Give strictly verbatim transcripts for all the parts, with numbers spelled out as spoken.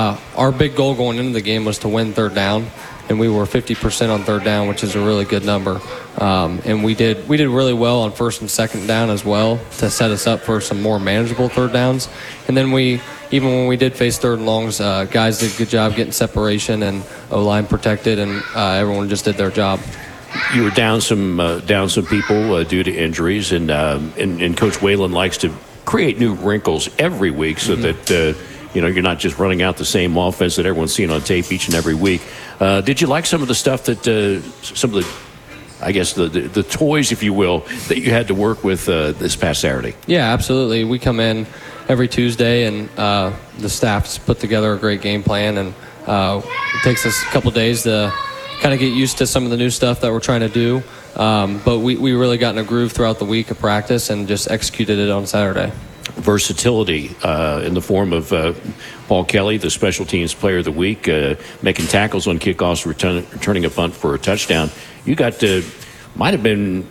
uh, our big goal going into the game was to win third down, and we were fifty percent on third down, which is a really good number. Um, and we did we did really well on first and second down as well to set us up for some more manageable third downs. And then we, even when we did face third and longs, uh, guys did a good job getting separation and O-line protected, and uh, everyone just did their job. You were down some uh, down some people uh, due to injuries, and, um, and and Coach Whalen likes to create new wrinkles every week so mm-hmm. that. Uh, You know, you're not just running out the same offense that everyone's seen on tape each and every week. Uh, did you like some of the stuff that, uh, some of the, I guess, the, the, the toys, if you will, that you had to work with uh, this past Saturday? Yeah, absolutely. We come in every Tuesday, and uh, the staff's put together a great game plan, and uh, it takes us a couple days to kind of get used to some of the new stuff that we're trying to do. Um, but we, we really got in a groove throughout the week of practice and just executed it on Saturday. Versatility uh, in the form of uh, Paul Kelly, the special teams player of the week, uh, making tackles on kickoffs, return, returning a punt for a touchdown. You got to, might have been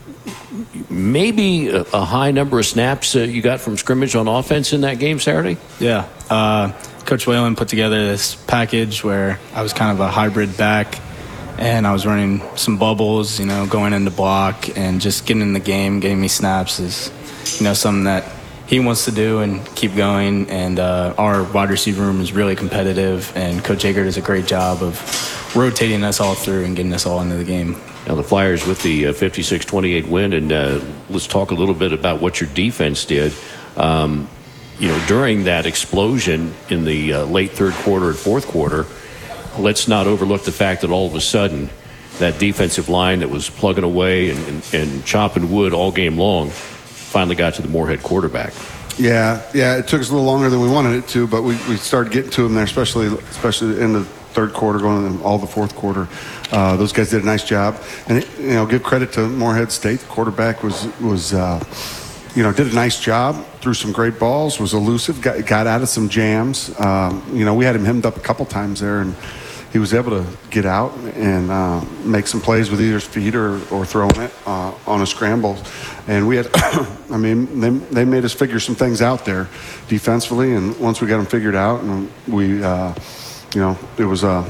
maybe a, a high number of snaps uh, you got from scrimmage on offense in that game Saturday? Yeah. Uh, Coach Whalen put together this package where I was kind of a hybrid back, and I was running some bubbles, you know, going into block and just getting in the game, getting me snaps is, you know, something that he wants to do and keep going. And uh, our wide receiver room is really competitive, and Coach Eggert does a great job of rotating us all through and getting us all into the game. Now the Flyers with the uh, fifty-six twenty-eight win, and uh, let's talk a little bit about what your defense did. Um, you know, during that explosion in the uh, late third quarter and fourth quarter, let's not overlook the fact that all of a sudden that defensive line that was plugging away and, and, and chopping wood all game long finally got to the Moorhead quarterback. Yeah, yeah, it took us a little longer than we wanted it to, but we, we started getting to him there, especially especially in the third quarter, going into all the fourth quarter. Uh, those guys did a nice job, and it, you know, give credit to Moorhead State. The quarterback was was uh, you know did a nice job, threw some great balls, was elusive, got, got out of some jams. Um, you know, we had him hemmed up a couple times there, and he was able to get out and uh, make some plays with either his feet or, or throwing it uh, on a scramble. And we had, I mean, they, they made us figure some things out there defensively. And once we got them figured out, and we, uh, you know, it was uh,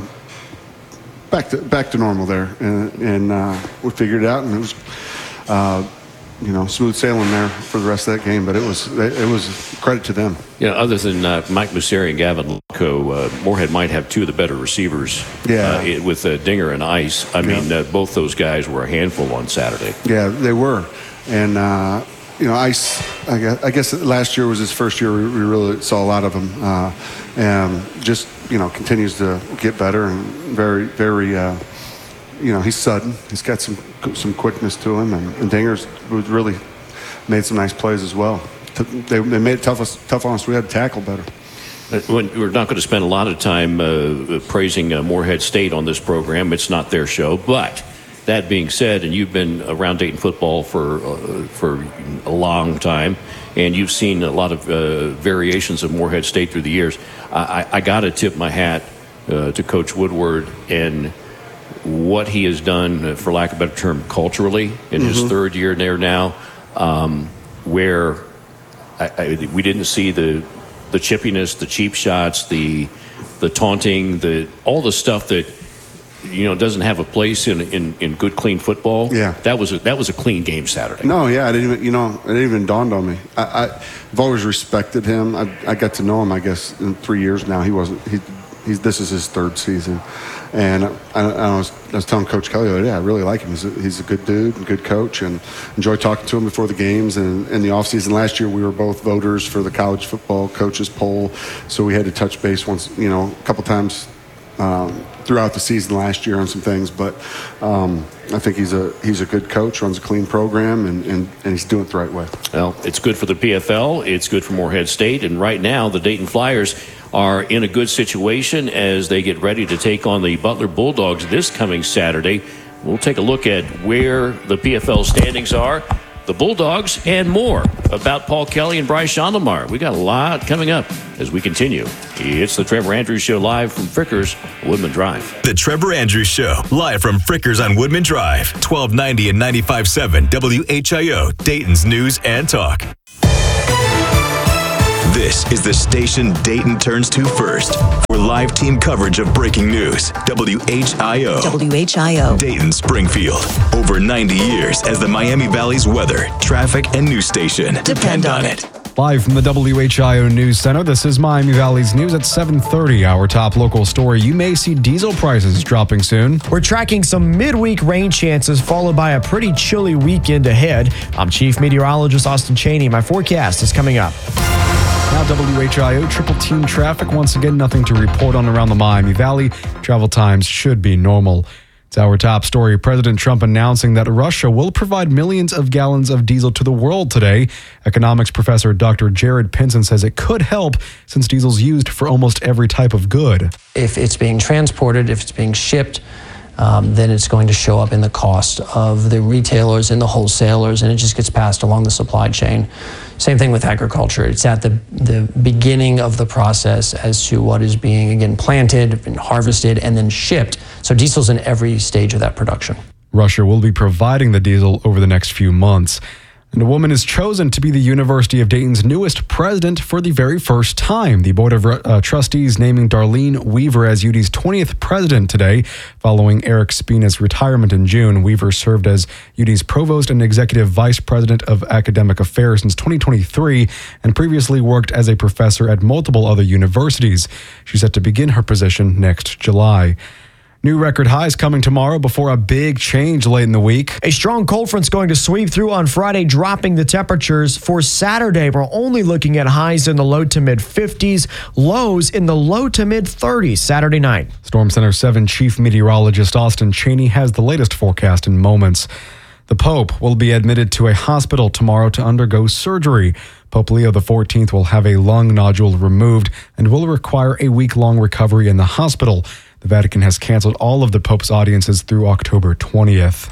back to back to normal there. And, and uh, we figured it out, and it was, uh, you know, smooth sailing there for the rest of that game. But it was it was credit to them. Yeah, other than uh, Mike Museri and Gavin Loco, uh, Moorhead might have two of the better receivers. Yeah. Uh, with uh, Dinger and Ice. I yeah. mean, uh, both those guys were a handful on Saturday. Yeah, they were. And, uh, you know, Ice, I guess, I guess last year was his first year we really saw a lot of him. Uh, and just, you know, continues to get better and very, very, uh, you know, he's sudden. He's got some some quickness to him. And, and Dinger's really made some nice plays as well. They, they made it tough, tough on us. We had to tackle better. When, we're not going to spend a lot of time uh, praising uh, Moorhead State on this program. It's not their show. But that being said, and you've been around Dayton football for uh, for a long time, and you've seen a lot of uh, variations of Moorhead State through the years. I, I, I got to tip my hat uh, to Coach Woodward and what he has done, uh, for lack of a better term, culturally in mm-hmm. his third year there now, um, where I, I, we didn't see the the chippiness, the cheap shots, the the taunting, the all the stuff that, you know, doesn't have a place in, in, in good, clean football. Yeah, that was a, that was a clean game Saturday. No, yeah, I didn't even, you know, it didn't even dawned on me. I, I, I've always respected him. I, I got to know him, I guess, in three years now. He wasn't. He, he's this is his third season, and I, I, was, I was telling Coach Kelly, yeah, I really like him. He's a, he's a good dude, and good coach, and enjoy talking to him before the games and in the off season. Last year, we were both voters for the college football coaches poll, so we had to touch base once, you know, a couple times. Um, throughout the season last year on some things, but um, I think he's a he's a good coach, runs a clean program, and, and, and he's doing it the right way. Well, it's good for the P F L, it's good for Moorhead State, and right now the Dayton Flyers are in a good situation as they get ready to take on the Butler Bulldogs this coming Saturday. We'll take a look at where the P F L standings are, the Bulldogs, and more about Paul Kelly and Bryce Schondelmeyer. We got a lot coming up as we continue. It's the Trevor Andrews Show live from Frickers, Woodman Drive. The Trevor Andrews Show live from Frickers on Woodman Drive, twelve ninety and ninety-five point seven W H I O, Dayton's News and Talk. This is the station Dayton turns to first for live team coverage of breaking news. W H I O. W H I O. Dayton, Springfield. Over ninety years as the Miami Valley's weather, traffic, and news station. Depend on it. Live from the W H I O News Center, this is Miami Valley's news at seven thirty. Our top local story, you may see diesel prices dropping soon. We're tracking some midweek rain chances followed by a pretty chilly weekend ahead. I'm Chief Meteorologist Austin Cheney. My forecast is coming up. Now W H I O triple team traffic. Once again, nothing to report on around the Miami Valley. Travel times should be normal. It's our top story. President Trump announcing that Russia will provide millions of gallons of diesel to the world today. Economics professor Doctor Jared Pinson says it could help since diesel's used for almost every type of good. If it's being transported, if it's being shipped, um, then it's going to show up in the cost of the retailers and the wholesalers, and it just gets passed along the supply chain. Same thing with agriculture. It's at the, the beginning of the process as to what is being, again, planted and harvested and then shipped. So diesel's in every stage of that production. Russia will be providing the diesel over the next few months. And a woman is chosen to be the University of Dayton's newest president for the very first time. The Board of uh, Trustees naming Darlene Weaver as U D's twentieth president today. Following Eric Spina's retirement in June, Weaver served as U D's provost and executive vice president of academic affairs since twenty twenty-three and previously worked as a professor at multiple other universities. She's set to begin her position next July. New record highs coming tomorrow before a big change late in the week. A strong cold front's going to sweep through on Friday, dropping the temperatures. For Saturday, we're only looking at highs in the low to mid fifties, lows in the low to mid thirties Saturday night. Storm Center seven Chief Meteorologist Austin Cheney has the latest forecast in moments. The Pope will be admitted to a hospital tomorrow to undergo surgery. Pope Leo the fourteenth will have a lung nodule removed and will require a week-long recovery in the hospital. The Vatican has canceled all of the Pope's audiences through October twentieth.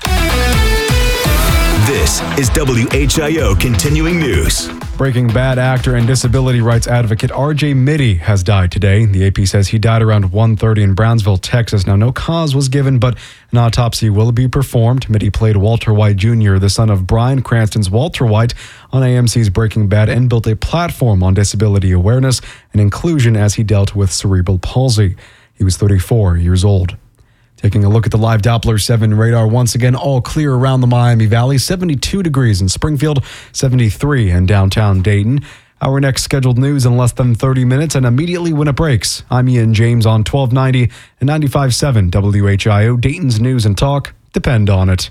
This is W H I O Continuing News. Breaking Bad actor and disability rights advocate R J Mitte has died today. The A P says he died around one thirty in Brownsville, Texas. Now, no cause was given, but an autopsy will be performed. Mitte played Walter White Junior, the son of Bryan Cranston's Walter White, on A M C's Breaking Bad, and built a platform on disability awareness and inclusion as he dealt with cerebral palsy. He was thirty-four years old. Taking a look at the live Doppler seven radar, once again, all clear around the Miami Valley. seventy-two degrees in Springfield, seventy-three in downtown Dayton. Our next scheduled news in less than thirty minutes and immediately when it breaks. I'm Ian James on twelve ninety and ninety-five point seven W H I O, Dayton's News and Talk. Depend on it.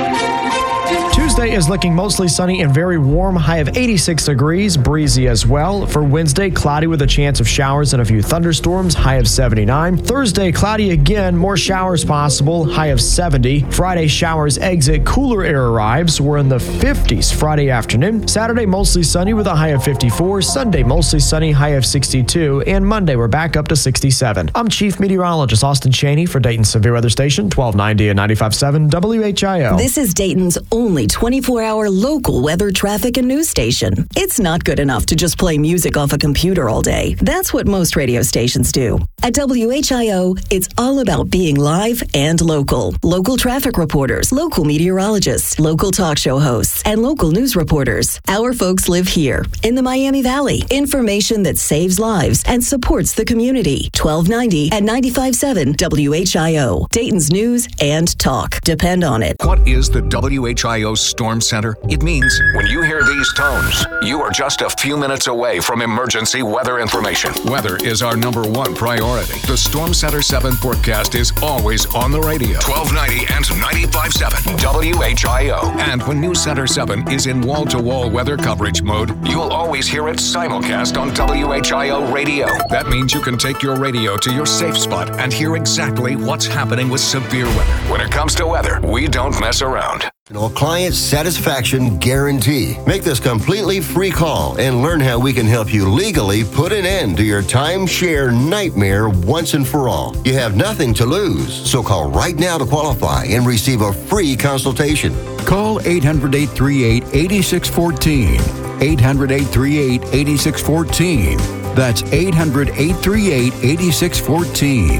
Tuesday is looking mostly sunny and very warm, high of eighty-six degrees, breezy as well. For Wednesday, cloudy with a chance of showers and a few thunderstorms, high of seventy-nine. Thursday, cloudy again, more showers possible, high of seventy. Friday, showers exit, cooler air arrives. We're in the fifties Friday afternoon. Saturday, mostly sunny with a high of fifty-four. Sunday, mostly sunny, high of sixty-two. And Monday, we're back up to sixty-seven. I'm Chief Meteorologist Austin Cheney for Dayton's Severe Weather Station, twelve ninety and ninety-five point seven W H I O. This is Dayton's only twenty-four hour local weather, traffic, and news station. It's not good enough to just play music off a computer all day. That's what most radio stations do. At W H I O, it's all about being live and local. Local traffic reporters, local meteorologists, local talk show hosts, and local news reporters. Our folks live here in the Miami Valley. Information that saves lives and supports the community. twelve ninety and ninety-five point seven W H I O. Dayton's News and Talk. Depend on it. What is the W H I O Storm Center? It means when you hear these tones, you are just a few minutes away from emergency weather information. Weather is our number one priority. The Storm Center seven forecast is always on the radio. twelve ninety and ninety-five point seven W H I O. And when News Center seven is in wall-to-wall weather coverage mode, you'll always hear it simulcast on W H I O radio. That means you can take your radio to your safe spot and hear exactly what's happening with severe weather. When it comes to weather, we don't mess around. Client satisfaction guarantee. Make this completely free call and learn how we can help you legally put an end to your timeshare nightmare once and for all. You have nothing to lose, so call right now to qualify and receive a free consultation. Call eight hundred, eight three eight, eight six one four. eight hundred, eight three eight, eight six one four. That's eight hundred, eight three eight, eight six one four.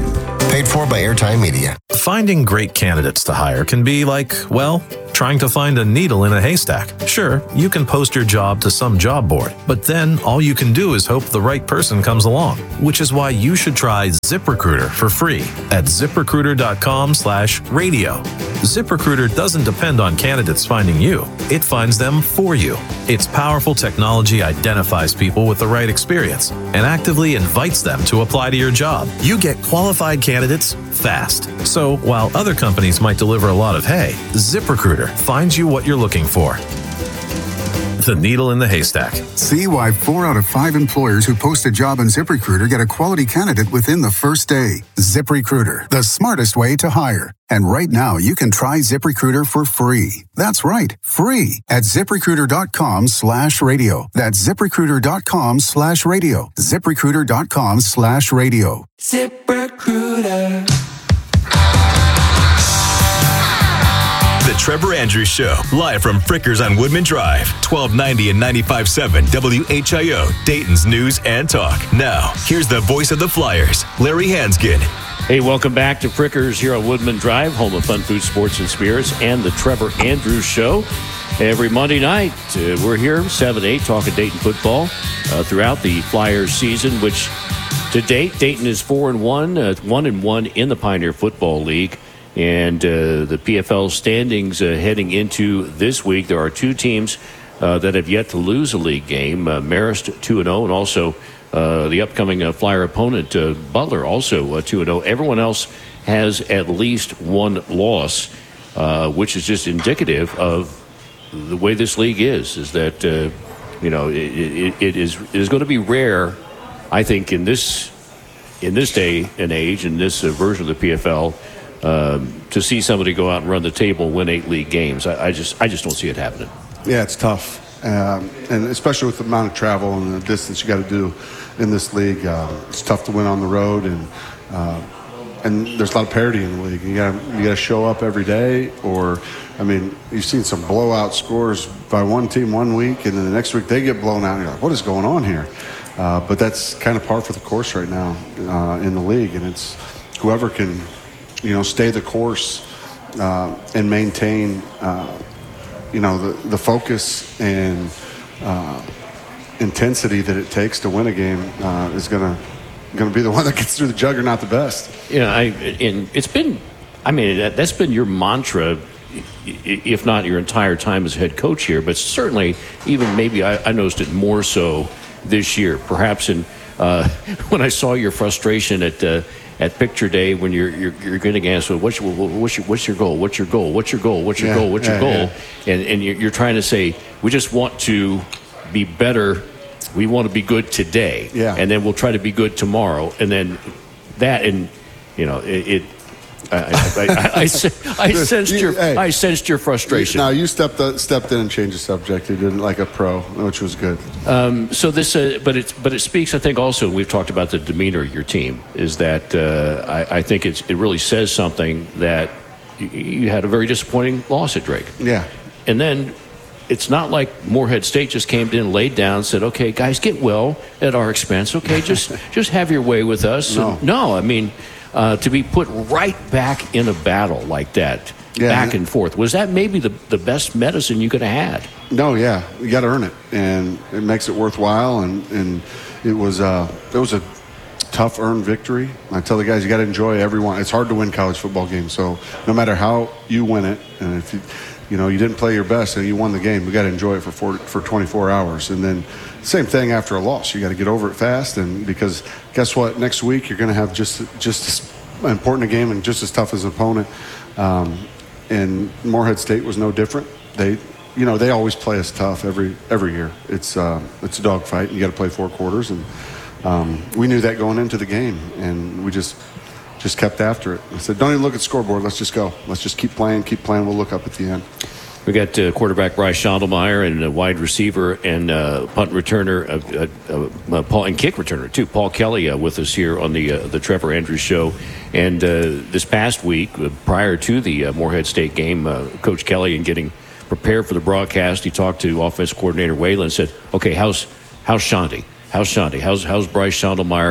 Paid for by Airtime Media. Finding great candidates to hire can be like, well, trying to find a needle in a haystack. Sure, you can post your job to some job board, but then all you can do is hope the right person comes along, which is why you should try ZipRecruiter for free at ZipRecruiter.com slash radio. ZipRecruiter doesn't depend on candidates finding you. It finds them for you. Its powerful technology identifies people with the right experience and actively invites them to apply to your job. You get qualified candidates fast. So while other companies might deliver a lot of hay, ZipRecruiter finds you what you're looking for. The needle in the haystack. See why four out of five employers who post a job on ZipRecruiter get a quality candidate within the first day. ZipRecruiter, the smartest way to hire. And right now, you can try ZipRecruiter for free. That's right, free at ZipRecruiter.com slash radio. That's ZipRecruiter.com slash radio. ZipRecruiter.com slash radio. ZipRecruiter. The Trevor Andrews Show, live from Frickers on Woodman Drive, twelve ninety and ninety-five point seven W H I O, Dayton's News and Talk. Now, here's the voice of the Flyers, Larry Hansgen. Hey, welcome back to Frickers here on Woodman Drive, home of fun food, sports, and spirits, and the Trevor Andrews Show. Every Monday night, uh, we're here, seven to eight, talking Dayton football uh, throughout the Flyers season, which to date, Dayton is four and one, uh, one and one in the Pioneer Football League. And uh, the P F L standings uh, heading into this week, there are two teams uh, that have yet to lose a league game. Uh, Marist two and oh, and also uh, the upcoming uh, Flyer opponent, uh, Butler, also uh, two and oh. Everyone else has at least one loss, uh, which is just indicative of the way this league is, is that, uh, you know, it, it, it is it is going to be rare, I think, in this, in this day and age, in this uh, version of the P F L, Um, to see somebody go out and run the table and win eight league games. I, I just I just don't see it happening. Yeah, it's tough. Um, and especially with the amount of travel and the distance you got to do in this league. Uh, it's tough to win on the road, and uh, and there's a lot of parity in the league. You got you got to show up every day, or I mean, you've seen some blowout scores by one team one week, and then the next week they get blown out, and you're like, what is going on here? Uh, but that's kind of par for the course right now uh, in the league, and it's whoever can, you know, stay the course uh, and maintain, uh, you know, the, the focus and uh, intensity that it takes to win a game uh, is going to going to be the one that gets through the juggernaut the best. Yeah, I and it's been, I mean, that, that's been your mantra, if not your entire time as head coach here, but certainly even maybe I, I noticed it more so this year, perhaps in uh, when I saw your frustration at uh, at picture day when you're you're, you're going to ask, well, what's your, what's your what's your goal? What's your goal? What's your goal? What's your Yeah, goal? What's your yeah, goal? yeah. And and you're, you're trying to say, we just want to be better. We want to be good today. Yeah. And then we'll try to be good tomorrow. And then that, and you know, it. it I, I, I, I, I, I sensed your Hey. I sensed your frustration. Now you stepped uh, stepped in and changed the subject. You did it like a pro, which was good. Um, so this, uh, but it's but it speaks. I think also we've talked about the demeanor of your team. Is that uh, I, I think it's it really says something that you, you had a very disappointing loss at Drake. Yeah. And then it's not like Morehead State just came in, laid down, and said, "Okay, guys, get well at our expense. Okay, just just have your way with us." No. And no, I mean. Uh, to be put right back in a battle like that, Yeah. back and forth, was that maybe the, the best medicine you could have had? No, yeah, you got to earn it, and it makes it worthwhile. And, and it was uh, it was a tough earned victory. I tell the guys, you got to enjoy everyone. It's hard to win college football games, so no matter how you win it, and if you you know you didn't play your best and you won the game, we got to enjoy it for four, for twenty-four hours, and then same thing after a loss. You got to get over it fast, and because guess what? Next week you're going to have just just as important a game and just as tough as an opponent. Um, and Morehead State was no different. They, you know, they always play us tough every every year. It's uh, it's a dogfight. You got to play four quarters, and um, we knew that going into the game, and we just just kept after it. I said, don't even look at the scoreboard. Let's just go. Let's just keep playing, keep playing. We'll look up at the end. We got uh, quarterback Bryce Schondelmeyer and a wide receiver and uh, punt returner, uh, uh, uh, Paul and kick returner too, Paul Kelly, uh, with us here on the uh, the Trevor Andrews Show. And uh, this past week, uh, prior to the uh, Morehead State game, uh, Coach Kelly, in getting prepared for the broadcast, he talked to offense coordinator Whalen and said, "Okay, how's how's Shandy? How's Shandy? How's how's Bryce Schondelmeyer?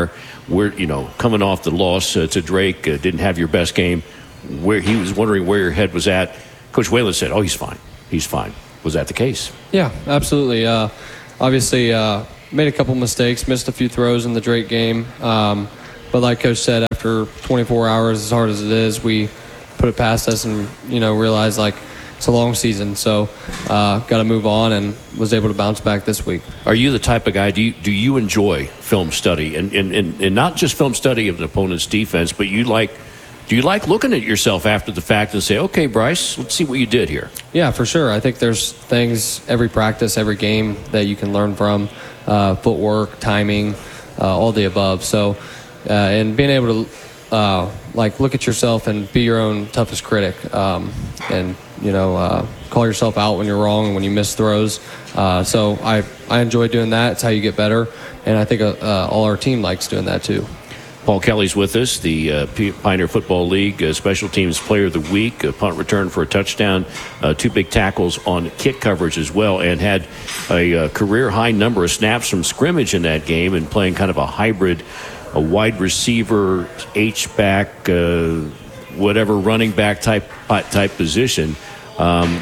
where, you know, coming off the loss uh, to Drake, uh, didn't have your best game, where he was wondering where your head was at. Coach Whalen said, oh, he's fine. He's fine. Was that the case? Yeah, absolutely. Uh, obviously, uh, made a couple mistakes, missed a few throws in the Drake game. Um, but like Coach said, after twenty-four hours, as hard as it is, we put it past us and, you know, realized, like, it's a long season. So uh, got to move on, and was able to bounce back this week. Are you the type of guy, do you, do you enjoy film study? And, and, and, and not just film study of an opponent's defense, but you like – do you like looking at yourself after the fact and say, okay, Bryce, let's see what you did here? Yeah, for sure. I think there's things every practice, every game that you can learn from, uh, footwork, timing, uh, all the above. So, uh, and being able to, uh, like, look at yourself and be your own toughest critic, um, and, you know, uh, call yourself out when you're wrong and when you miss throws. Uh, so I, I enjoy doing that. It's how you get better. And I think uh, uh, all our team likes doing that too. Paul Kelly's with us, the uh, Pioneer Football League uh, Special Teams Player of the Week, a punt return for a touchdown, uh, two big tackles on kick coverage as well, and had a uh, career-high number of snaps from scrimmage in that game, and playing kind of a hybrid, a wide receiver, H-back, uh, whatever running back type type position. Um,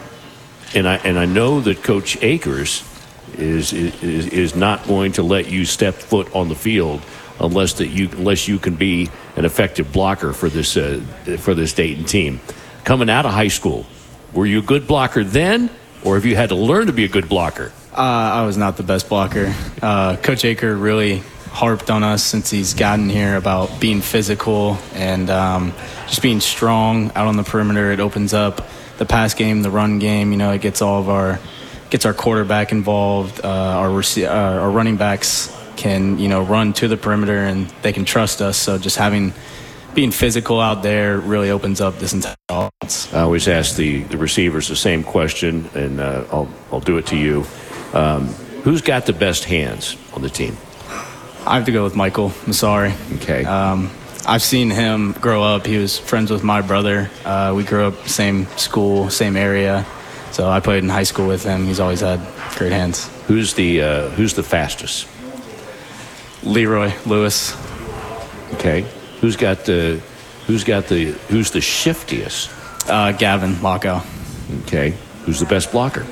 and I and I know that Coach Akers is is is not going to let you step foot on the field unless that you unless you can be an effective blocker for this uh, for this Dayton team. Coming out of high school, were you a good blocker then, or have you had to learn to be a good blocker? Uh, I was not the best blocker. Uh, Coach Aker really harped on us since he's gotten here about being physical and um, just being strong out on the perimeter. It opens up the pass game, the run game. You know, it gets all of our gets our quarterback involved. Uh, our rec- uh, our running backs can, you know, run to the perimeter and they can trust us. So just having being physical out there really opens up this entire offense. I always ask the, the receivers the same question, and uh, I'll I'll do it to you. Um, who's got the best hands on the team? I have to go with Michael Massari. Okay. Um, I've seen him grow up. He was friends with my brother. Uh, we grew up same school, same area. So I played in high school with him. He's always had great hands. Who's the uh, who's the fastest? Leroy Lewis. Okay. Who's got the who's got the who's the shiftiest? Uh, Gavin Lockow. Okay. Who's the best blocker?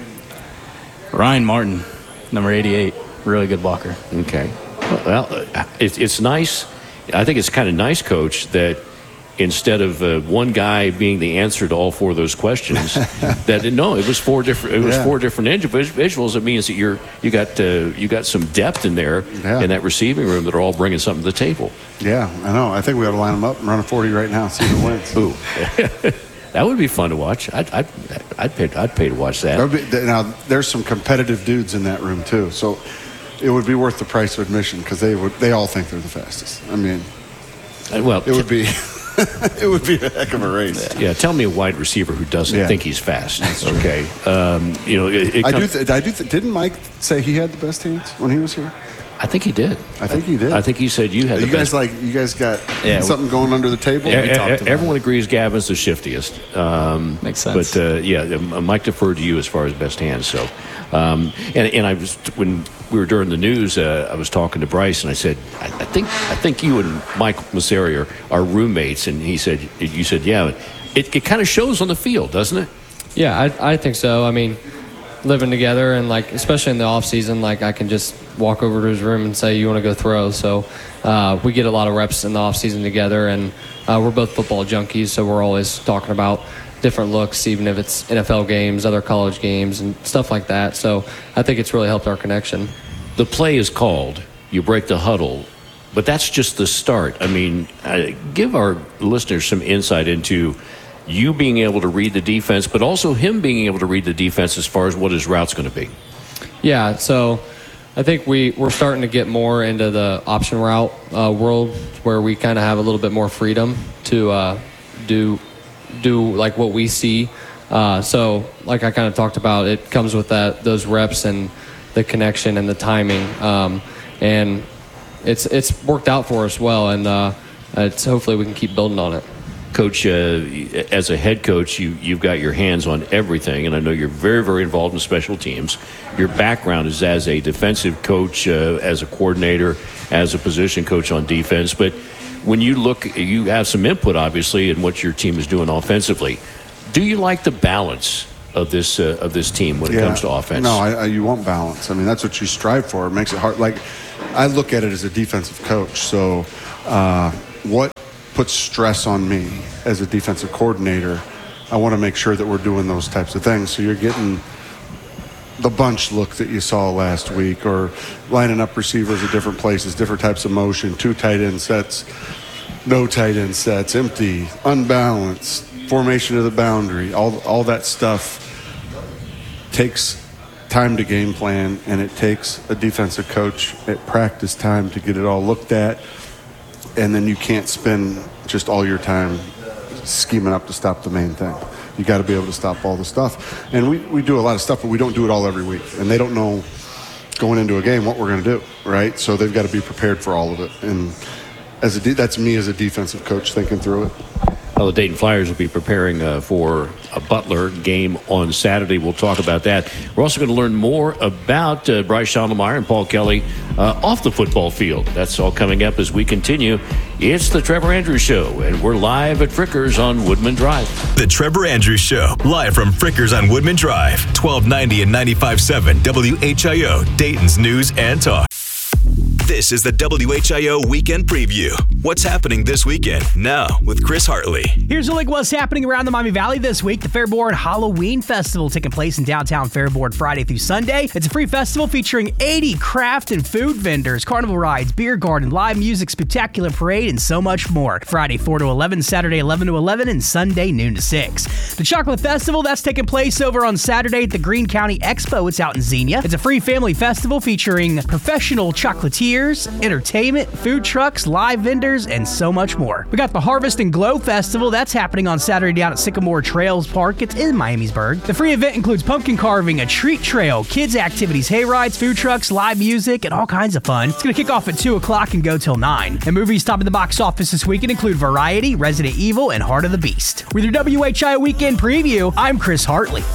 Ryan Martin, number eighty-eight. Really good blocker. Okay. Well, it's it's nice. I think it's kind of nice, Coach, that instead of uh, one guy being the answer to all four of those questions, that no, it was four different. It was Yeah. four different individuals. It means that you're you got uh, you got some depth in there Yeah. in that receiving room that are all bringing something to the table. Yeah, I know. I think we ought to line them up and run a forty right now, see who wins. Ooh, that would be fun to watch. I'd I'd I'd pay I'd pay to watch that. That would be, now, there's some competitive dudes in that room too, so it would be worth the price of admission because they would they all think they're the fastest. I mean, Uh, well, it would be it would be a heck of a race. yeah. Tell me a wide receiver who doesn't Yeah. think he's fast. Okay. Um, you know, it, it I com- do. Th- I do. Th- didn't Mike say he had the best hands when he was here? I think he did. I think he did. I think he said you had you the guys best. like you guys got Yeah. something going under the table. E- We e- talked about everyone agrees Gavin's the shiftiest. Um, Makes sense. But uh, yeah, um, Mike deferred to you as far as best hands. So, um, and and I was when we were during the news, uh, I was talking to Bryce, and I said, I, I think I think you and Mike Masseri are, are roommates, and he said, you said, yeah, it it kind of shows on the field, doesn't it? Yeah, I, I think so. I mean, living together and, like, especially in the off season, like, I can just walk over to his room and say, you want to go throw? So uh, we get a lot of reps in the off season together, and uh, we're both football junkies, so we're always talking about different looks, even if it's N F L games, other college games, and stuff like that. So I think it's really helped our connection. The play is called. You break the huddle. But that's just the start. I mean, uh, give our listeners some insight into you being able to read the defense, but also him being able to read the defense as far as what his route's going to be. Yeah, so I think we, we're starting to get more into the option route uh, world where we kind of have a little bit more freedom to uh, do, do like what we see. Uh, so like I kind of talked about, it comes with that those reps and the connection and the timing. Um, and it's it's worked out for us well, and uh, it's hopefully we can keep building on it. Coach, uh, as a head coach, you, you've got your hands on everything, and I know you're very, very involved in special teams. Your background is as a defensive coach, uh, as a coordinator, as a position coach on defense. But when you look, you have some input, obviously, in what your team is doing offensively. Do you like the balance of this uh, of this team when it Yeah. comes to offense? No, I, I, you want balance. I mean, that's what you strive for. It makes it hard. Like, I look at it as a defensive coach. So uh, what puts stress on me as a defensive coordinator, I want to make sure that we're doing those types of things. So you're getting the bunch look that you saw last week, or lining up receivers at different places, different types of motion, two tight end sets, no tight end sets, empty, unbalanced, formation of the boundary, all all that stuff takes time to game plan, and it takes a defensive coach at practice time to get it all looked at, and then you can't spend just all your time scheming up to stop the main thing. You got to be able to stop all the stuff. And we, we do a lot of stuff, but we don't do it all every week. And they don't know going into a game what we're going to do, right? So they've got to be prepared for all of it. And as a de- that's me as a defensive coach thinking through it. Well, the Dayton Flyers will be preparing uh, for a Butler game on Saturday. We'll talk about that. We're also going to learn more about uh, Bryce Schondelmeyer and Paul Kelly uh, off the football field. That's all coming up as we continue. It's the Trevor Andrews Show, and we're live at Frickers on Woodman Drive. The Trevor Andrews Show, live from Frickers on Woodman Drive, twelve ninety and ninety-five point seven W H I O, Dayton's News and Talk. This is the W H I O Weekend Preview. What's happening this weekend? Now with Chris Hartley. Here's a look at what's happening around the Miami Valley this week. The Fairborn Halloween Festival taking place in downtown Fairborn Friday through Sunday. It's a free festival featuring eighty craft and food vendors, carnival rides, beer garden, live music, spectacular parade, and so much more. Friday four to eleven, Saturday eleven to eleven, and Sunday noon to six. The Chocolate Festival, that's taking place over on Saturday at the Greene County Expo. It's out in Xenia. It's a free family festival featuring professional chocolatiers, entertainment, food trucks, live vendors, and so much more. We got the Harvest and Glow Festival. That's happening on Saturday down at Sycamore Trails Park. It's in Miamisburg. The free event includes pumpkin carving, a treat trail, kids activities, hay rides, food trucks, live music, and all kinds of fun. It's going to kick off at two o'clock and go till nine. And movies topping the box office this weekend include Variety, Resident Evil, and Heart of the Beast. With your W H I O Weekend Preview, I'm Chris Hartley.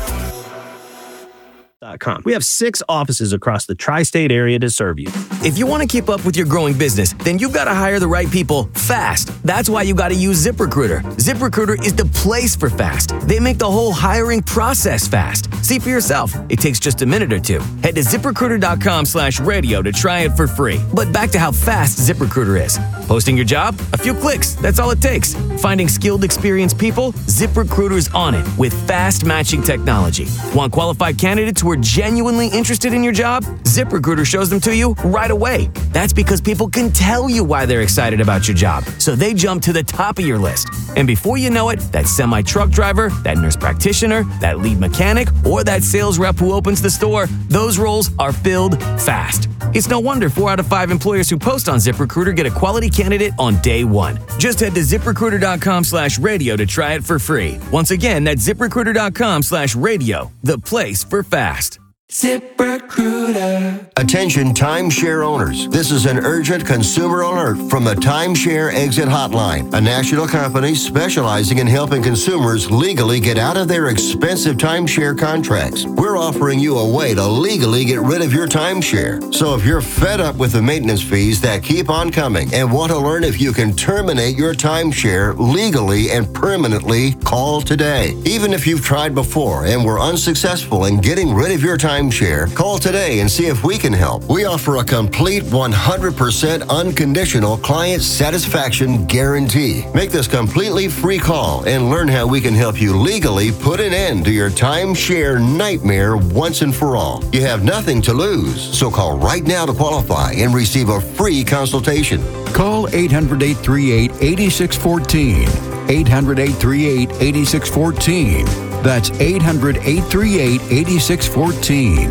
We have six offices across the tri-state area to serve you. If you want to keep up with your growing business, then you've got to hire the right people fast. That's why you got to use ZipRecruiter. ZipRecruiter is the place for fast. They make the whole hiring process fast. See for yourself. It takes just a minute or two. Head to ZipRecruiter.com slash radio to try it for free. But back to how fast ZipRecruiter is. Posting your job? A few clicks. That's all it takes. Finding skilled, experienced people? ZipRecruiter's on it with fast matching technology. Want qualified candidates who are genuinely interested in your job? ZipRecruiter shows them to you right away. That's because people can tell you why they're excited about your job, so they jump to the top of your list. And before you know it, that semi-truck driver, that nurse practitioner, that lead mechanic, or that sales rep who opens the store, those roles are filled fast. It's no wonder four out of five employers who post on ZipRecruiter get a quality candidate on day one. Just head to ZipRecruiter.com slash radio to try it for free. Once again, that's ZipRecruiter.com slash radio, the place for fast. ZipRecruiter. Attention timeshare owners. This is an urgent consumer alert from the Timeshare Exit Hotline, a national company specializing in helping consumers legally get out of their expensive timeshare contracts. We're offering you a way to legally get rid of your timeshare. So if you're fed up with the maintenance fees that keep on coming and want to learn if you can terminate your timeshare legally and permanently, call today. Even if you've tried before and were unsuccessful in getting rid of your timeshare, Timeshare, call today and see if we can help. We offer a complete one hundred percent unconditional client satisfaction guarantee. Make this completely free call and learn how we can help you legally put an end to your timeshare nightmare once and for all. You have nothing to lose, so call right now to qualify and receive a free consultation. Call eight hundred, eight three eight, eight six one four. eight hundred, eight three eight, eight six one four. That's eight hundred, eight three eight, eight six one four.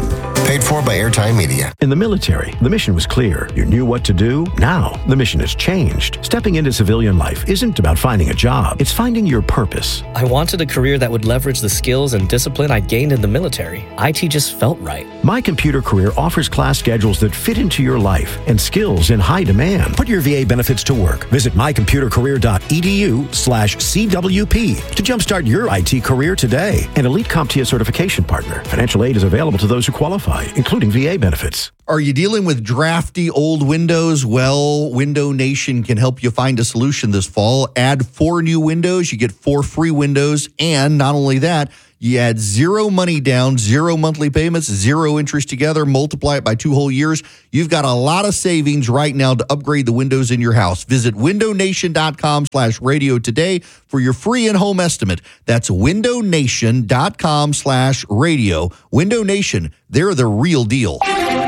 Paid for by Airtime Media. In the military, the mission was clear. You knew what to do. Now, the mission has changed. Stepping into civilian life isn't about finding a job. It's finding your purpose. I wanted a career that would leverage the skills and discipline I gained in the military. I T just felt right. My Computer Career offers class schedules that fit into your life and skills in high demand. Put your V A benefits to work. Visit mycomputercareer.edu slash CWP to jumpstart your I T career today. An Elite CompTIA certification partner. Financial aid is available to those who qualify, including V A benefits. Are you dealing with drafty old windows? Well, Window Nation can help you find a solution this fall. Add four new windows, you get four free windows, and not only that, you add zero money down, zero monthly payments, zero interest together, multiply it by two whole years. You've got a lot of savings right now to upgrade the windows in your house. Visit windownation.com slash radio today for your free in-home estimate. That's windownation.com slash radio. Window Nation, they're the real deal.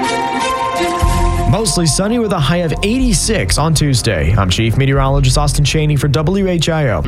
Mostly sunny with a high of eighty-six on Tuesday. I'm Chief Meteorologist Austin Cheney for W H I O.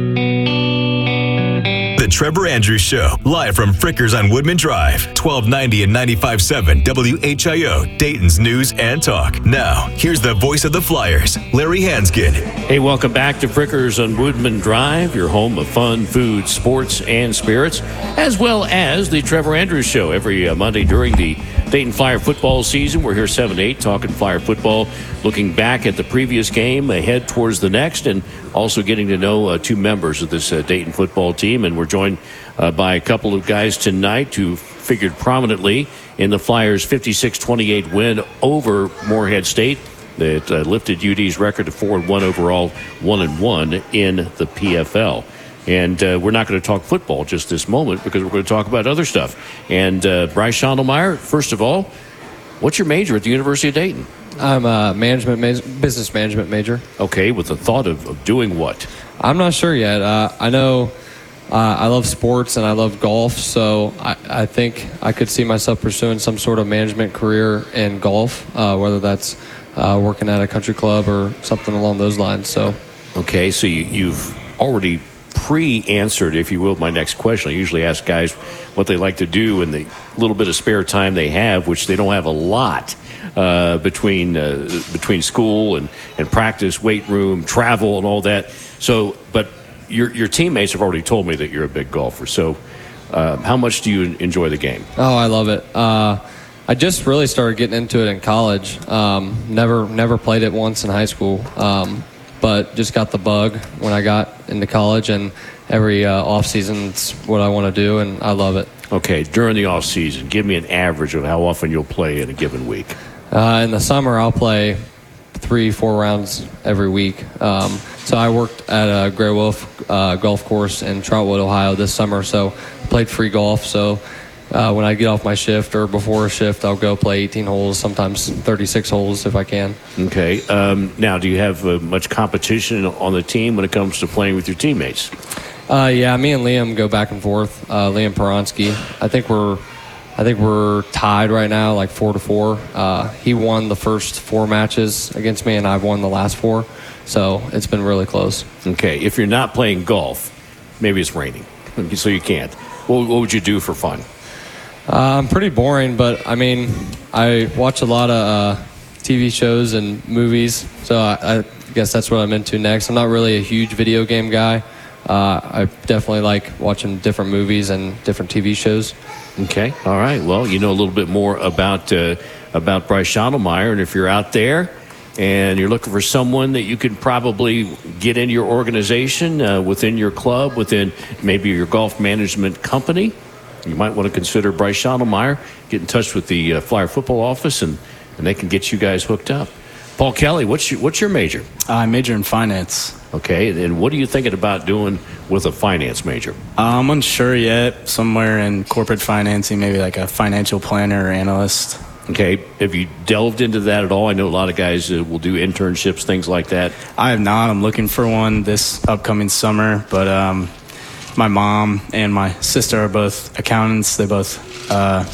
The Trevor Andrews Show, live from Frickers on Woodman Drive, twelve ninety and ninety-five point seven W H I O, Dayton's News and Talk. Now, here's the voice of the Flyers, Larry Hanskin. Hey, welcome back to Frickers on Woodman Drive, your home of fun, food, sports, and spirits, as well as the Trevor Andrews Show every uh, Monday during the Dayton Flyer football season. We're here seven to eight talking Flyer football, looking back at the previous game, ahead towards the next, and also getting to know uh, two members of this uh, Dayton football team. And we're joined uh, by a couple of guys tonight who figured prominently in the Flyers' fifty-six twenty-eight win over Morehead State that uh, lifted U D's record to four and one overall, one and one in the P F L. And uh, we're not going to talk football just this moment because we're going to talk about other stuff. And uh, Bryce Schondelmeyer, first of all, what's your major at the University of Dayton? I'm a management ma- business management major. Okay, with the thought of, of doing what? I'm not sure yet. Uh, I know uh, I love sports and I love golf, so I, I think I could see myself pursuing some sort of management career in golf, uh, whether that's uh, working at a country club or something along those lines. So, okay, so you, you've already pre-answered, if you will, my next question. I usually ask guys what they like to do in the little bit of spare time they have, which they don't have a lot uh, between uh, between school and, and practice, weight room, travel, and all that. So, but your your teammates have already told me that you're a big golfer. So, uh, how much do you enjoy the game? Oh, I love it. Uh, I just really started getting into it in college. Um, never never played it once in high school. Um, but just got the bug when I got into college, and every uh, off season it's what I want to do, and I love it. Okay, during the off season, give me an average of how often you'll play in a given week. Uh, in the summer, I'll play three, four rounds every week. Um, so I worked at a Grey Wolf uh, golf course in Trotwood, Ohio this summer, so I played free golf. So uh, when I get off my shift or before a shift, I'll go play eighteen holes, sometimes thirty-six holes if I can. Okay. Um, now, do you have uh, much competition on the team when it comes to playing with your teammates? Uh, yeah, me and Liam go back and forth. Uh, Liam Peronsky. I think we're, I think we're tied right now, like four to four. Uh, he won the first four matches against me, and I've won the last four. So it's been really close. Okay. If you're not playing golf, maybe it's raining, so you can't. What, what would you do for fun? Uh, I'm pretty boring, but I mean, I watch a lot of uh, T V shows and movies, so I, I guess that's what I'm into next. I'm not really a huge video game guy. Uh, I definitely like watching different movies and different T V shows. Okay, all right. Well, you know a little bit more about uh, about Bryce Schondelmeyer, and if you're out there and you're looking for someone that you could probably get into your organization, uh, within your club, within maybe your golf management company, you might want to consider Bryce Schondelmeyer. Get in touch with the uh, Flyer football office, and, and they can get you guys hooked up. Paul Kelly, what's your, what's your major? I major in finance. Okay, and what are you thinking about doing with a finance major? Uh, I'm unsure yet. Somewhere in corporate financing, maybe like a financial planner or analyst. Okay, have you delved into that at all? I know a lot of guys uh, will do internships, things like that. I have not. I'm looking for one this upcoming summer, but um, my mom and my sister are both accountants. They both, uh,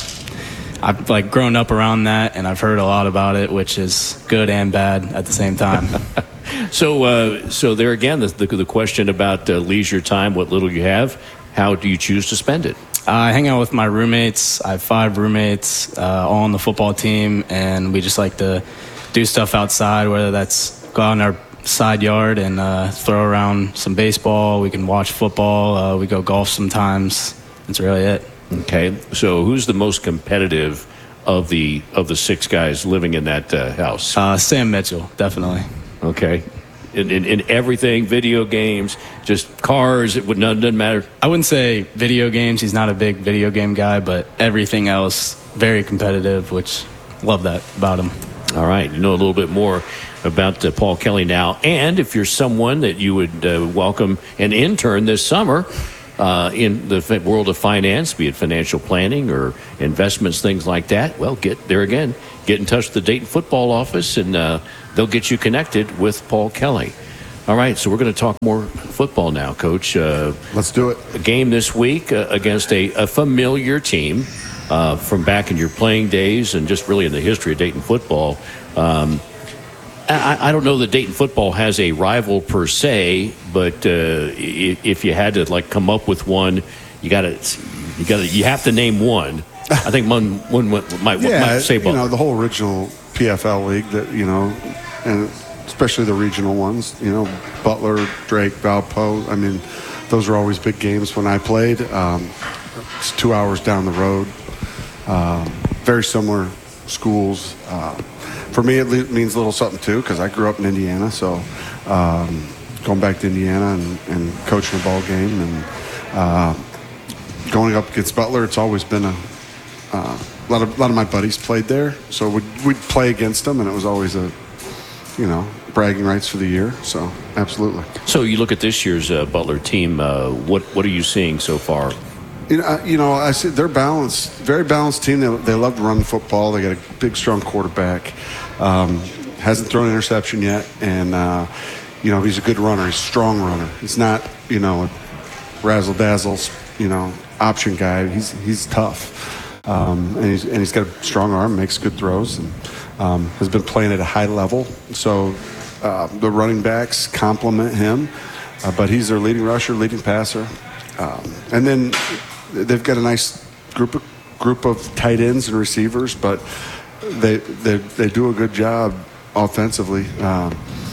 I've like grown up around that, and I've heard a lot about it, which is good and bad at the same time. so, uh, so there again, the, the, the question about uh, leisure time, what little you have, how do you choose to spend it? Uh, I hang out with my roommates. I have five roommates, uh, all on the football team, and we just like to do stuff outside, whether that's go out in our side yard and uh, throw around some baseball. We can watch football. Uh, we go golf sometimes. That's really it. Okay, so who's the most competitive of the of the six guys living in that uh, house? Uh, Sam Mitchell, definitely. Okay. In, in, in everything, video games, just cars, it would none doesn't matter. I wouldn't say video games. He's not a big video game guy, but everything else, very competitive, which love that about him. All right, you know a little bit more about uh, Paul Kelly now. And if you're someone that you would uh, welcome an intern this summer uh, in the f- world of finance, be it financial planning or investments, things like that, well, get there again. Get in touch with the Dayton football office, and uh, they'll get you connected with Paul Kelly. All right, so we're going to talk more football now, Coach. Uh, Let's do it. A game this week uh, against a, a familiar team uh, from back in your playing days and just really in the history of Dayton football. Um, I, I don't know that Dayton football has a rival per se, but uh, if, if you had to like come up with one, you got to you got to you have to name one. I think one one might, yeah, might say you know, the whole original P F L league that, you know, and especially the regional ones, you know, Butler, Drake, Valpo. I mean, those were always big games when I played. Um, it's two hours down the road. Um, very similar schools. Uh, for me, it le- means a little something too, because I grew up in Indiana. So um, going back to Indiana and, and coaching a ball game and uh, going up against Butler, it's always been a Uh, a lot of a lot of my buddies played there, so we'd, we'd play against them, and it was always a, you know, bragging rights for the year. So absolutely. So you look at this year's uh, Butler team. Uh, what what are you seeing so far? You know, I, you know, I see they're balanced, very balanced team. They, they love to run the football. They got a big, strong quarterback. Um, hasn't thrown an interception yet, and uh, you know, he's a good runner. He's a strong runner. He's not, you know, a razzle dazzle, you know, option guy. He's he's tough. Um, and, he's, and he's got a strong arm, makes good throws, and um, has been playing at a high level. So uh, the running backs complement him, uh, but he's their leading rusher, leading passer. Um, and then they've got a nice group of, group of tight ends and receivers, but they they, they do a good job offensively, um,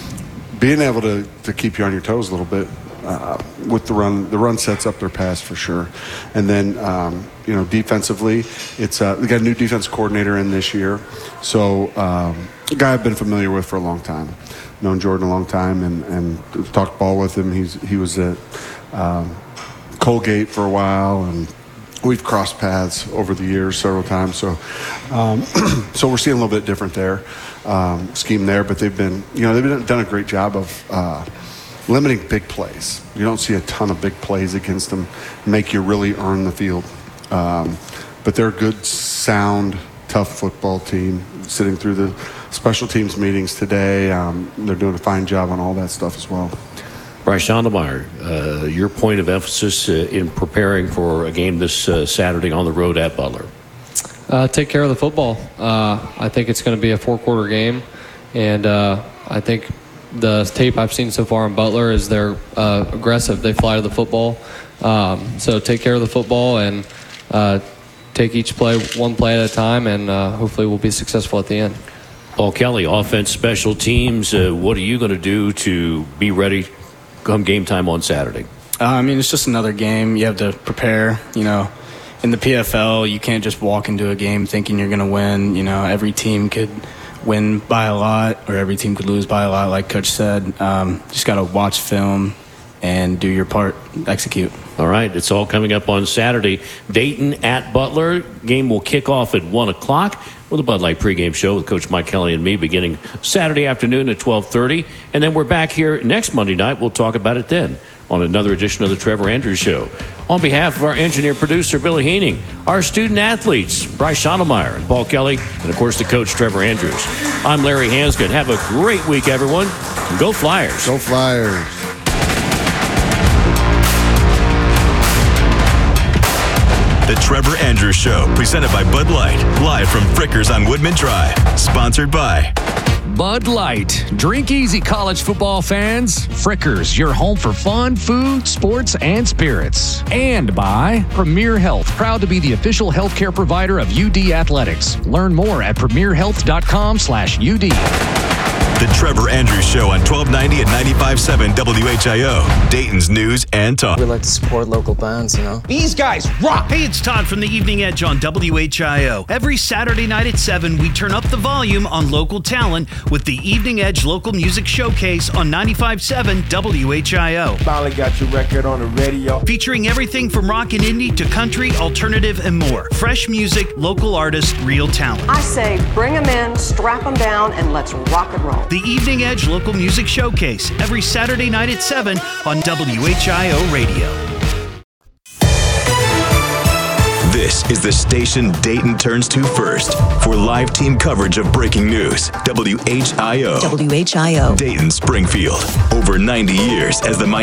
being able to, to keep you on your toes a little bit. Uh, with the run, the run sets up their pass for sure, and then um, you know defensively, it's uh, we got a new defense coordinator in this year, so um, a guy I've been familiar with for a long time, known Jordan a long time, and, and talked ball with him. He's he was at um, Colgate for a while, and we've crossed paths over the years several times. So um, so we're seeing a little bit different there um, scheme there, but they've been you know they've been, done a great job of. Uh, Limiting big plays. You don't see a ton of big plays against them make you really earn the field. Um, but they're a good, sound, tough football team. Sitting through the special teams meetings today, um, they're doing a fine job on all that stuff as well. Bryce Schondelmeyer, uh, your point of emphasis uh, in preparing for a game this uh, Saturday on the road at Butler? Uh, take care of the football. Uh, I think it's going to be a four-quarter game, and uh, I think the tape I've seen so far in Butler is they're uh, aggressive. They fly to the football. Um, so take care of the football and uh, take each play one play at a time, and uh, hopefully we'll be successful at the end. Paul Kelly, offense, special teams. Uh, what are you going to do to be ready come game time on Saturday? Uh, I mean, it's just another game. You have to prepare. You know, in the P F L, you can't just walk into a game thinking you're going to win. You know, every team could win by a lot, or every team could lose by a lot, like Coach said. Um, just got to watch film and do your part, execute. All right, it's all coming up on Saturday. Dayton at Butler. Game will kick off at one o'clock with a Bud Light pregame show with Coach Mike Kelly and me beginning Saturday afternoon at twelve thirty. And then we're back here next Monday night. We'll talk about it then on another edition of the Trevor Andrews Show. On behalf of our engineer-producer, Billy Heening, our student-athletes, Bryce Schondelmeyer and Paul Kelly, and, of course, the coach, Trevor Andrews. I'm Larry Hanscott. Have a great week, everyone. And go Flyers. Go Flyers. The Trevor Andrews Show, presented by Bud Light, live from Frickers on Woodman Drive. Sponsored by Bud Light. Drink easy, college football fans. Frickers, your home for fun, food, sports, and spirits. And by Premier Health, proud to be the official healthcare provider of U D Athletics. Learn more at premier health dot com slash U D. The Trevor Andrews Show on twelve ninety and ninety-five point seven W H I O, Dayton's News and Talk. We like to support local bands, you know. These guys rock! Hey, it's Todd from the Evening Edge on W H I O. Every Saturday night at seven, we turn up the volume on local talent with the Evening Edge Local Music Showcase on ninety-five point seven W H I O. Finally got your record on the radio. Featuring everything from rock and indie to country, alternative, and more. Fresh music, local artists, real talent. I say bring them in, strap them down, and let's rock and roll. The Evening Edge Local Music Showcase, every Saturday night at seven on W H I O Radio. This is the station Dayton turns to first for live team coverage of breaking news. W H I O. W H I O. Dayton Springfield. Over ninety years as the